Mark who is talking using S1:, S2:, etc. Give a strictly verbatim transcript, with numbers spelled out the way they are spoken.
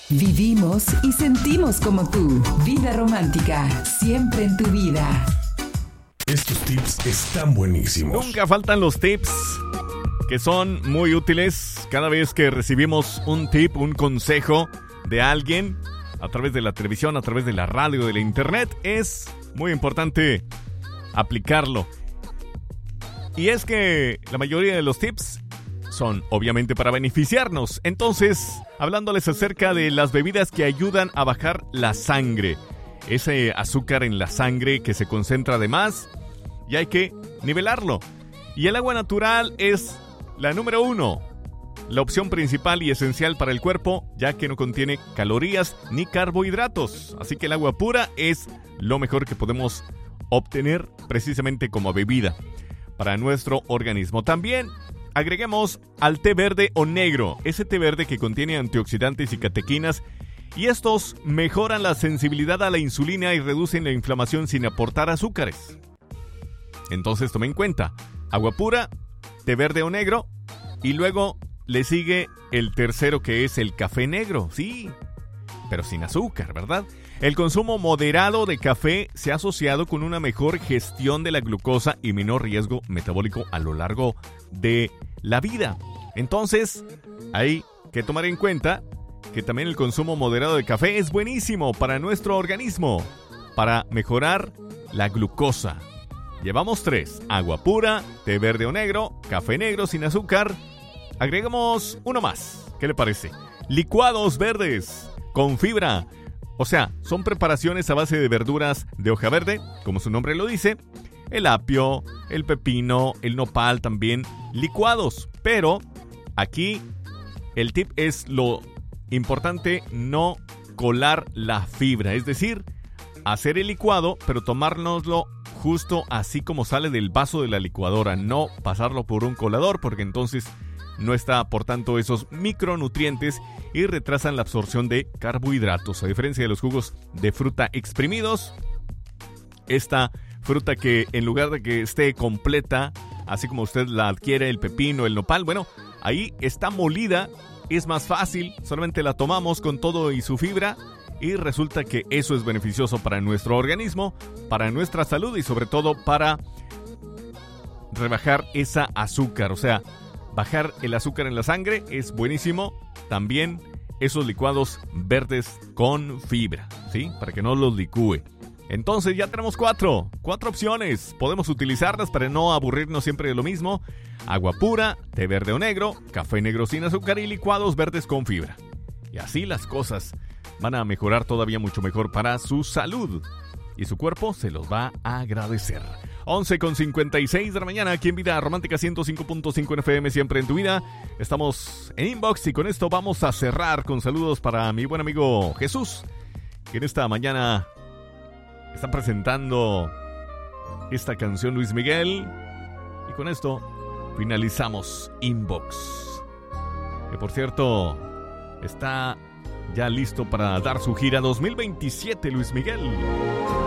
S1: Vivimos y sentimos como tú. Vida romántica, siempre en tu vida.
S2: Estos tips están buenísimos.
S3: Nunca faltan los tips que son muy útiles cada vez que recibimos un tip, un consejo de alguien a través de la televisión, a través de la radio, de la internet. Es muy importante aplicarlo. Y es que la mayoría de los tips son obviamente para beneficiarnos. Entonces, hablándoles acerca de las bebidas que ayudan a bajar la sangre. Ese azúcar en la sangre que se concentra de más y hay que nivelarlo. Y el agua natural es la número uno. La opción principal y esencial para el cuerpo, ya que no contiene calorías ni carbohidratos. Así que el agua pura es lo mejor que podemos obtener precisamente como bebida para nuestro organismo. También agreguemos al té verde o negro, ese té verde que contiene antioxidantes y catequinas, y estos mejoran la sensibilidad a la insulina y reducen la inflamación sin aportar azúcares. Entonces tome en cuenta, agua pura, té verde o negro, y luego le sigue el tercero, que es el café negro, sí, pero sin azúcar, ¿verdad? El consumo moderado de café se ha asociado con una mejor gestión de la glucosa y menor riesgo metabólico a lo largo de la vida. Entonces, hay que tomar en cuenta que también el consumo moderado de café es buenísimo para nuestro organismo, para mejorar la glucosa. Llevamos tres: agua pura, té verde o negro, café negro sin azúcar. Agregamos uno más. ¿Qué le parece? Licuados verdes con fibra. O sea, son preparaciones a base de verduras de hoja verde, como su nombre lo dice. El apio, el pepino, el nopal también licuados. Pero aquí el tip es lo importante: no colar la fibra. Es decir, hacer el licuado, pero tomárnoslo justo así como sale del vaso de la licuadora. No pasarlo por un colador, porque entonces no está aportando esos micronutrientes y retrasan la absorción de carbohidratos. A diferencia de los jugos de fruta exprimidos, esta fruta que en lugar de que esté completa, así como usted la adquiere, el pepino, el nopal, bueno, ahí está molida, es más fácil, solamente la tomamos con todo y su fibra y resulta que eso es beneficioso para nuestro organismo, para nuestra salud y sobre todo para rebajar esa azúcar, o sea, bajar el azúcar en la sangre es buenísimo. También esos licuados verdes con fibra, ¿sí? Para que no los licúe. Entonces ya tenemos cuatro, cuatro opciones. Podemos utilizarlas para no aburrirnos siempre de lo mismo. Agua pura, té verde o negro, café negro sin azúcar y licuados verdes con fibra. Y así las cosas van a mejorar todavía mucho mejor para su salud. Y su cuerpo se los va a agradecer. once con cincuenta y seis de la mañana, aquí en Vida Romántica ciento cinco punto cinco en F M, siempre en tu vida. Estamos en Inbox y con esto vamos a cerrar con saludos para mi buen amigo Jesús, que en esta mañana está presentando esta canción Luis Miguel. Y con esto finalizamos Inbox, que por cierto está ya listo para dar su gira dos mil veintisiete, Luis Miguel.